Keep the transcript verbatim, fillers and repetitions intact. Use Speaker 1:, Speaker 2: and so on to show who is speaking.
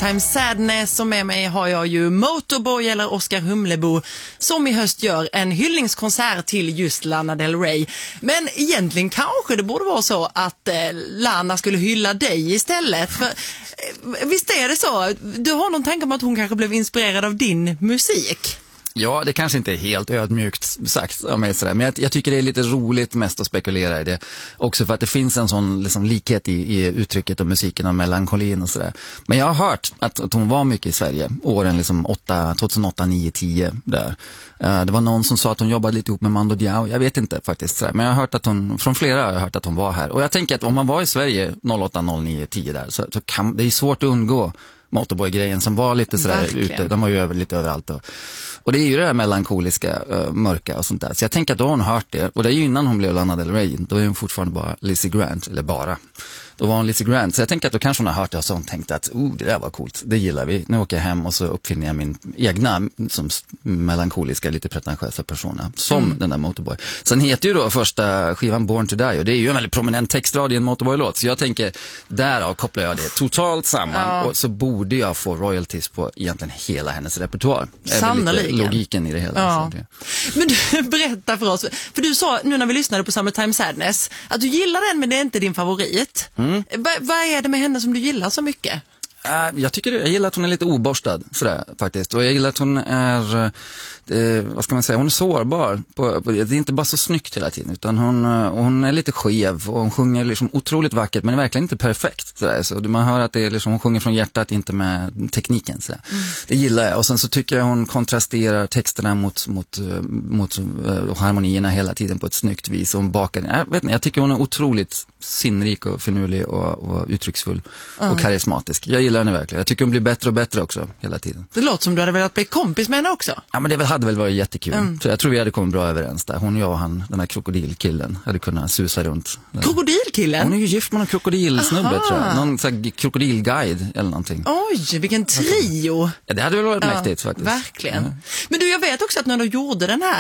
Speaker 1: Summertime Sadness, och med mig har jag ju Motorboy eller Oskar Humlebo som i höst gör en hyllningskonsert till just Lana Del Rey. Men egentligen kanske det borde vara så att eh, Lana skulle hylla dig istället. För, eh, visst är det så? Du har någon tanke om att hon kanske blev inspirerad av din musik?
Speaker 2: Ja, det kanske inte är helt ödmjukt sagt av mig sådär, men jag, jag tycker det är lite roligt mest att spekulera i det. Också för att det finns en sån liksom, likhet i, i uttrycket och musiken och melankolin och sådär. Men jag har hört att, att hon var mycket i Sverige åren liksom åtta, tjugohundraåtta, nio, tio där. Uh, det var någon som sa att hon jobbade lite ihop med Mando Diao. Jag vet inte faktiskt sådär. Men jag har hört att hon, från flera har jag hört att hon var här. Och jag tänker att om man var i Sverige åtta, nio, tio där så, så kan det är svårt att undgå Motorboy-grejen som var lite sådär verkligen ute. De var ju över, lite överallt. Och, och det är ju det här melankoliska, uh, mörka och sånt där. Så jag tänker att då har hon hört det. Och det är ju innan hon blev Lana Del Rey. Då är hon fortfarande bara Lizzie Grant. Eller bara. Då var hon Lizzie Grant. Så jag tänker att då kanske hon har hört det och så hon tänkte att oh, det där var coolt. Det gillar vi. Nu åker jag hem och så uppfinner jag min egna som melankoliska, lite pretentiösa persona. Som mm. den där Motorboy. Sen heter ju då första skivan Born to Die. Och det är ju en väldigt prominent textrad i en Motorboy-låt. Så jag tänker, därav kopplar jag det totalt samman. Ja. Och så borde jag få royalties på egentligen hela hennes repertoar.
Speaker 1: Sannoliken.
Speaker 2: Logiken i det hela.
Speaker 1: Ja. Men du, berätta för oss. För du sa, nu när vi lyssnade på Summertime Sadness, att du gillar den men det är inte din favorit. Mm. Va- vad är det med henne som du gillar så mycket?
Speaker 2: Uh, jag tycker det, jag gillar att hon är lite oborstad sådär, faktiskt. Och jag gillar att hon är, eh, vad ska man säga, hon är sårbar. På, på, det är inte bara så snyggt hela tiden, utan hon, hon är lite skev och hon sjunger liksom otroligt vackert, men är verkligen inte perfekt. Sådär. Så man hör att det är liksom, hon sjunger från hjärtat, inte med tekniken. Sådär. Mm. Det gillar jag. Och sen så tycker jag hon kontrasterar texterna mot, mot, mot uh, harmonierna hela tiden på ett snyggt vis. Och hon bakar, jag vet inte, jag tycker hon är otroligt sinnrik och finurlig och, och uttrycksfull mm. och karismatisk. Jag gillar henne verkligen. Jag tycker hon blir bättre och bättre också hela tiden.
Speaker 1: Det låter som du hade velat bli kompis med henne också.
Speaker 2: Ja, men det hade väl varit jättekul. Mm. Så jag tror vi hade kommit bra överens där. Hon, jag och han, den här krokodilkillen, hade kunnat susa runt.
Speaker 1: Krokodilkillen?
Speaker 2: Hon är ju gift med någon krokodilsnubbe, tror jag. Någon sån här krokodilguide eller någonting.
Speaker 1: Oj, vilken trio.
Speaker 2: Ja, det hade väl varit ja, mäktigt faktiskt.
Speaker 1: Verkligen.
Speaker 2: Ja.
Speaker 1: Men du, jag vet också att när du gjorde den här